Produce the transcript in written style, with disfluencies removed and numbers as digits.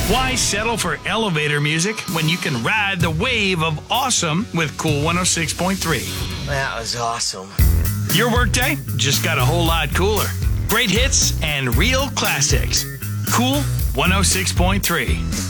Why settle for elevator music when you can ride the wave of awesome with Cool 106.3? That was awesome. Your workday just got a whole lot cooler. Great hits and real classics. Cool 106.3.